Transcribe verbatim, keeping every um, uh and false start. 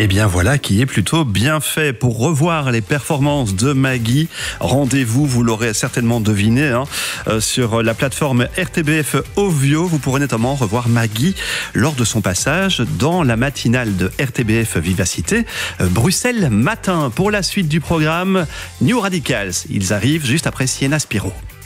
Et bien voilà qui est plutôt bien fait. Pour revoir les performances de Maggie, rendez-vous, vous l'aurez certainement deviné, hein, euh, sur la plateforme R T B F Ovio. Vous pourrez notamment revoir Maggie lors de son passage dans la matinale de R T B F Vivacité, euh, Bruxelles Matin. Pour la suite du programme, New Radicals, ils arrivent juste après Sienna Spiro.